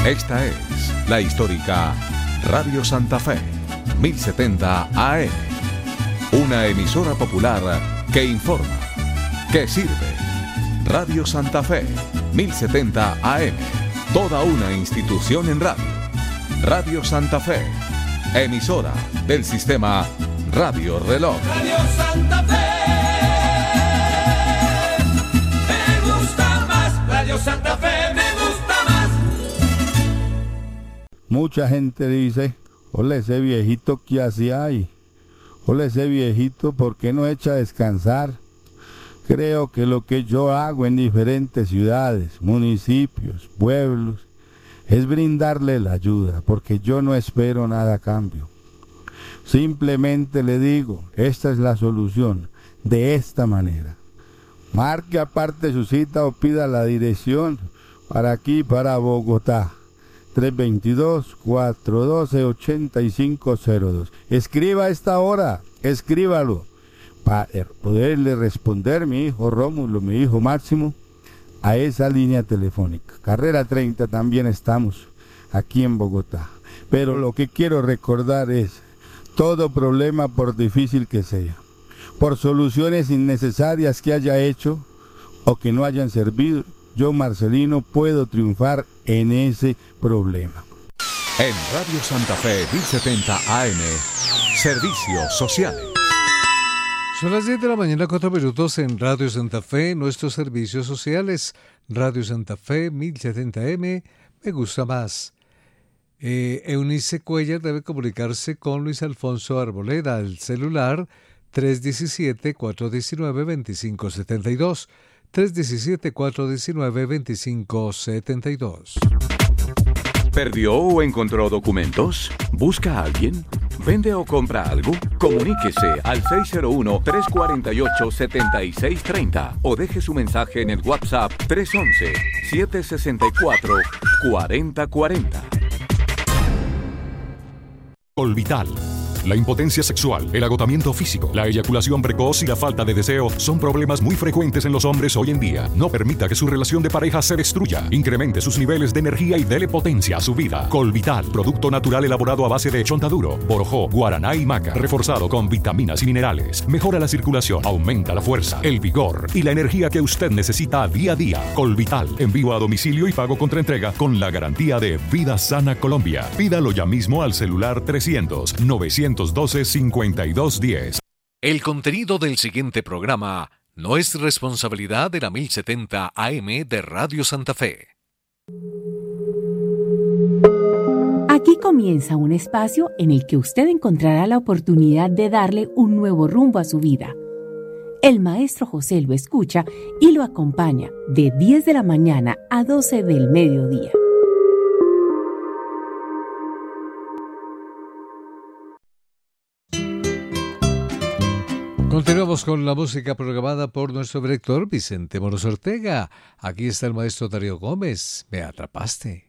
Esta es la histórica Radio Santa Fe, 1070 AM. Una emisora popular que informa, que sirve. Radio Santa Fe, 1070 AM. Toda una institución en radio. Radio Santa Fe, emisora del sistema Radio Reloj. Radio Santa Fe, me gusta más. Radio Santa Fe, me gusta más. Mucha gente dice, hola, ese viejito que hacía ahí. Hola, ese viejito, ¿por qué no echa a descansar? Creo que lo que yo hago en diferentes ciudades, municipios, pueblos, es brindarle la ayuda, porque yo no espero nada a cambio. Simplemente le digo, esta es la solución, de esta manera. Marque aparte su cita o pida la dirección para aquí, para Bogotá. 322-412-8502. Escriba a esta hora, escríbalo, para poderle responder mi hijo Rómulo, mi hijo Máximo, a esa línea telefónica. Carrera 30 también estamos aquí en Bogotá. Pero lo que quiero recordar es, todo problema, por difícil que sea, por soluciones innecesarias que haya hecho o que no hayan servido, yo, Marcelino, puedo triunfar en ese problema. En Radio Santa Fe, 1070 AM, Servicios Sociales. Son las 10 de la mañana, 4 minutos en Radio Santa Fe, nuestros servicios sociales. Radio Santa Fe, 1070M, me gusta más. Eunice Cuellar debe comunicarse con Luis Alfonso Arboleda, al celular 317-419-2572. 317-419-2572. ¿Perdió o encontró documentos? ¿Busca a alguien? ¿Vende o compra algo? Comuníquese al 601-348-7630 o deje su mensaje en el WhatsApp 311-764-4040. Colvital. La impotencia sexual, el agotamiento físico, la eyaculación precoz y la falta de deseo son problemas muy frecuentes en los hombres hoy en día. No permita que su relación de pareja se destruya. Incremente sus niveles de energía y dele potencia a su vida. Colvital, producto natural elaborado a base de chontaduro, borojó, guaraná y maca, reforzado con vitaminas y minerales. Mejora la circulación, aumenta la fuerza, el vigor y la energía que usted necesita día a día. Colvital, envío a domicilio y pago contra entrega con la garantía de Vida Sana Colombia. Pídalo ya mismo al celular 300-912-5210. El contenido del siguiente programa no es responsabilidad de la 1070 AM de Radio Santa Fe. Aquí comienza un espacio en el que usted encontrará la oportunidad de darle un nuevo rumbo a su vida. El maestro José lo escucha y lo acompaña de 10 de la mañana a 12 del mediodía. Continuamos con la música programada por nuestro director Vicente Moros Ortega. Aquí está el maestro Darío Gómez. Me atrapaste.